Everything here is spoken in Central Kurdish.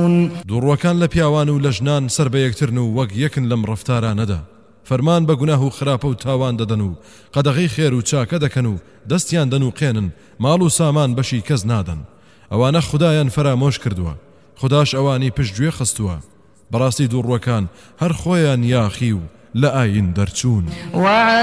يعدلون دوڕوەکان لە پیاوان و لە ژنان سەر بە یەکترن و وەک یەکن لەم ڕەفتارانەدا فەرمان بە گوناه و خراپە و تاوان دەدەن و قەدەغی خێر و چاکە دەکەن و دەستیان دەن و قێنن ماڵ و سامان بەشی کەس نادەن ئەوانە خودایان فرامۆش کردووە خوداش ئەوانی پشتگوێ خستووە بەڕاستی دوڕوەکان هەر خۆیان یاخی و لە ئاین دەرچوون